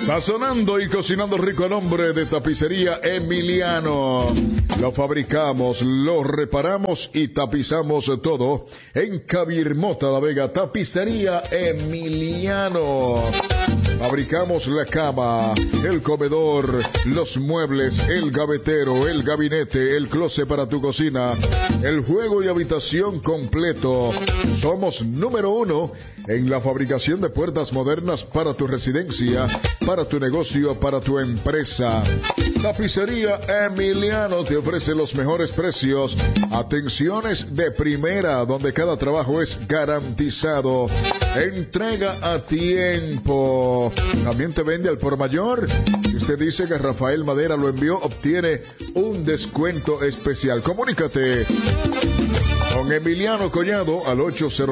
Sazonando y cocinando rico a nombre de Tapicería Emiliano. Lo fabricamos, lo reparamos y tapizamos todo en Cabirmota, La Vega. Tapicería Emiliano. Fabricamos la cama, el comedor, los muebles, el gavetero, el gabinete, el closet para tu cocina, el juego y habitación completo. Somos número 1 en la fabricación de puertas modernas para tu residencia, para tu negocio, para tu empresa. Tapicería Emiliano te ofrece los mejores precios, atenciones de primera, donde cada trabajo es garantizado, entrega a tiempo. También te vende al por mayor. Si usted dice que Rafael Madera lo envió, obtiene un descuento especial. Comunícate con Emiliano Collado al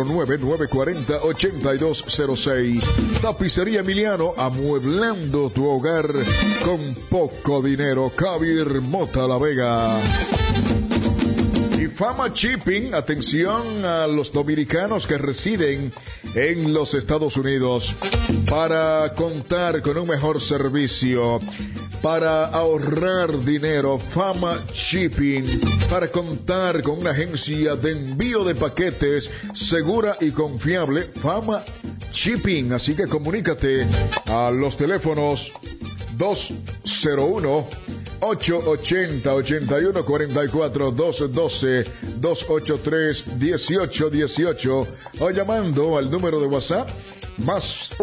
809-940-8206. Tapicería Emiliano, amueblando tu hogar con poco dinero. Cabirmota, La Vega. Y Fama Shipping, atención a los dominicanos que residen en los Estados Unidos. Para contar con un mejor servicio, para ahorrar dinero, Fama Shipping, para contar con una agencia de envío de paquetes segura y confiable, Fama Shipping. Así que comunícate a los teléfonos 201-880-8144, 212-283-1818 o llamando al número de WhatsApp más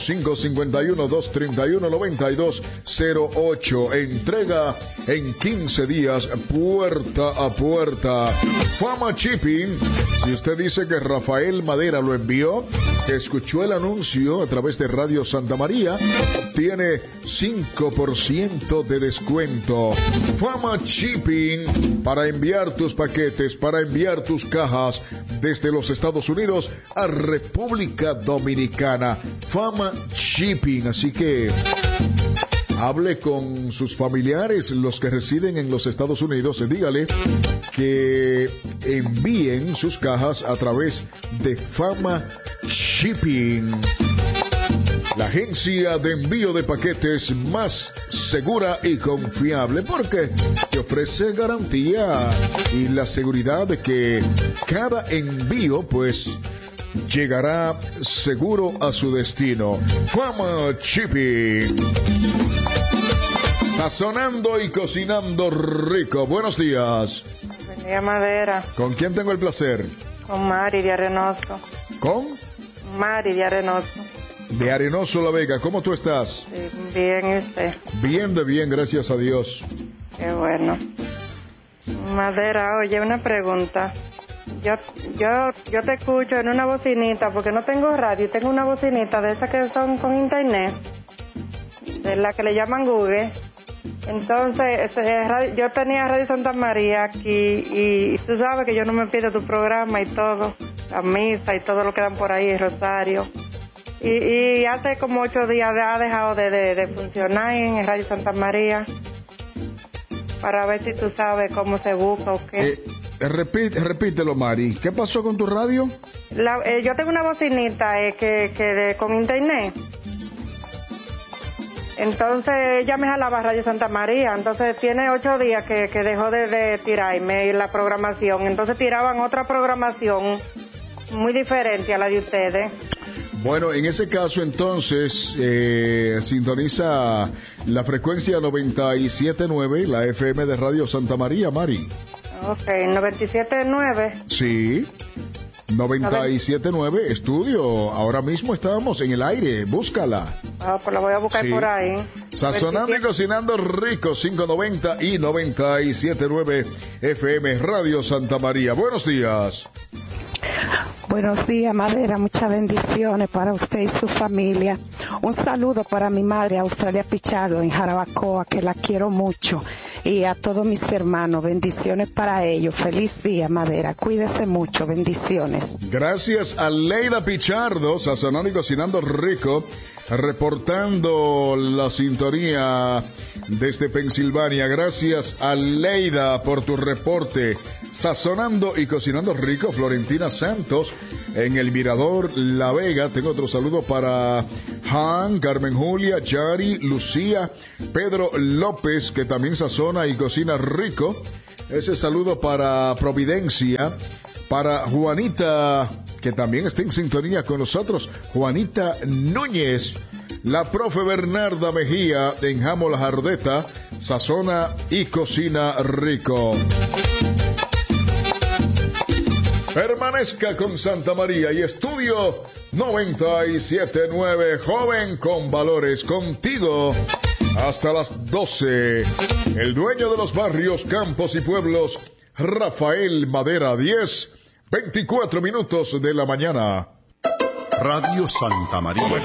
1-551-231-9208. Entrega en 15 días, puerta a puerta. Fama Shipping. Si usted dice que Rafael Madera lo envió, que escuchó el anuncio a través de Radio Santa María, tiene 5% de descuento. Fama Shipping, para enviar tus paquetes, para enviar tus cajas desde los Estados Unidos a República Dominicana. Fama Shipping. Así que hable con sus familiares, los que residen en los Estados Unidos, dígale que envíen sus cajas a través de Fama Shipping, la agencia de envío de paquetes más segura y confiable, porque te ofrece garantía y la seguridad de que cada envío pues llegará seguro a su destino. Fama Shipping. Sazonando y cocinando rico. Buenos días. Buen día, Madera. ¿Con quién tengo el placer? Con Mari de Arenoso. ¿Con? Mari de Arenoso. De Arenoso, La Vega. ¿Cómo tú estás? Sí, bien, ¿y usted? Bien, de bien, gracias a Dios. Qué bueno. Madera, oye, una pregunta. Yo te escucho en una bocinita, porque no tengo radio, tengo una bocinita de esas que son con internet, de la que le llaman Google. Entonces, yo tenía Radio Santa María aquí y tú sabes que yo no me pierdo tu programa y todo, la misa y todo lo que dan por ahí, el rosario. Y hace como 8 días ha dejado de funcionar en Radio Santa María, para ver si tú sabes cómo se busca o qué. Repítelo, Mari. ¿Qué pasó con tu radio? Yo tengo una bocinita con internet. Entonces ella me jalaba Radio Santa María. Entonces tiene 8 días que dejó de tirarme la programación. Entonces tiraban otra programación muy diferente a la de ustedes. Bueno, en ese caso entonces sintoniza la frecuencia 97.9, la FM de Radio Santa María, Mari. Ok, 97.9. Sí, 97.9, estudio. Ahora mismo estábamos en el aire, búscala. Pues la voy a buscar por ahí. Sazonando y cocinando rico, 590 y 97.9 FM Radio Santa María. Buenos días. Buenos días, Madera, muchas bendiciones para usted y su familia. Un saludo para mi madre, Australia Pichardo, en Jarabacoa, que la quiero mucho. Y a todos mis hermanos, bendiciones para ellos. Feliz día, Madera, cuídese mucho, bendiciones. Gracias a Leida Pichardo, sazonando y cocinando rico, reportando la sintonía desde Pensilvania. Gracias a Leida por tu reporte. sazonando y cocinando rico. Florentina Santos en el Mirador La Vega. Tengo otro saludo para Han, Carmen Julia, Yari, Lucía, Pedro López, que también sazona y cocina rico. Ese saludo para Providencia, para Juanita, que también está en sintonía con nosotros, Juanita Núñez. La profe Bernarda Mejía en Jamo La Jardeta, sazona y cocina rico. Permanezca con Santa María y Estudio 97.9, joven con valores, contigo hasta las 12. El dueño de los barrios, campos y pueblos, Rafael Madera, 10:24 de la mañana. Radio Santa María.